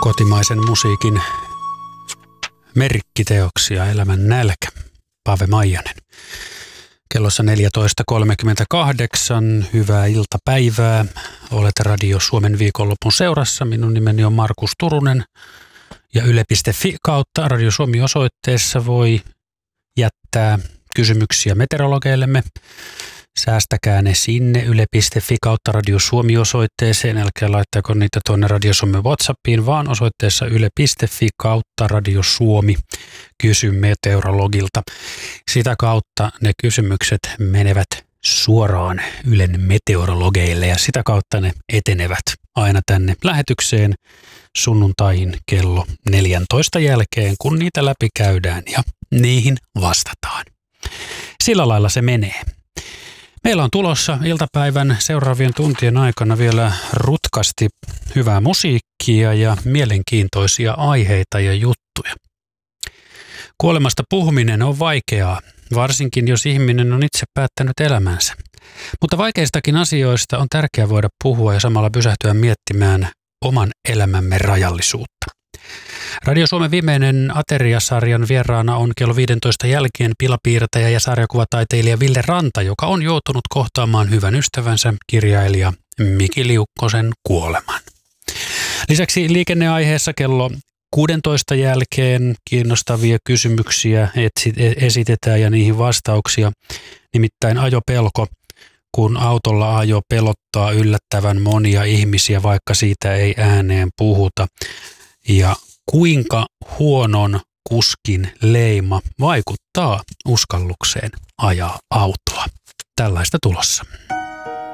kotimaisen musiikin merkkiteoksia, Elämän nälkä, Pave Maijanen. Kellossa 14.38, hyvää iltapäivää. Olet Radio Suomen viikonlopun seurassa. Minun nimeni on Markus Turunen ja yle.fi kautta Radio Suomi -osoitteessa voi jättää kysymyksiä meteorologeillemme. Säästäkää ne sinne yle.fi kautta Radio Suomi -osoitteeseen. Älkää laittako niitä tuonne Radio Suomen WhatsAppiin, vaan osoitteessa yle.fi kautta Radio Suomi. Kysy meteorologilta. Sitä kautta ne kysymykset menevät suoraan Ylen meteorologeille ja sitä kautta ne etenevät aina tänne lähetykseen sunnuntaihin kello 14 jälkeen, kun niitä läpi käydään ja niihin vastataan. Sillä lailla se menee. Meillä on tulossa iltapäivän seuraavien tuntien aikana vielä rutkasti hyvää musiikkia ja mielenkiintoisia aiheita ja juttuja. Kuolemasta puhuminen on vaikeaa, varsinkin jos ihminen on itse päättänyt elämänsä. Mutta vaikeistakin asioista on tärkeää voida puhua ja samalla pysähtyä miettimään oman elämämme rajallisuutta. Radio Suomen viimeinen ateriasarjan vieraana on kello 15 jälkeen pilapiirtäjä ja sarjakuvataiteilija Ville Ranta, joka on joutunut kohtaamaan hyvän ystävänsä kirjailija Miki Liukkosen kuoleman. Lisäksi liikenneaiheessa kello 16 jälkeen kiinnostavia kysymyksiä esitetään ja niihin vastauksia. Nimittäin ajopelko, kun autolla ajo pelottaa yllättävän monia ihmisiä, vaikka siitä ei ääneen puhuta. Ja kuinka huonon kuskin leima vaikuttaa uskallukseen ajaa autoa? Tällaista tulossa.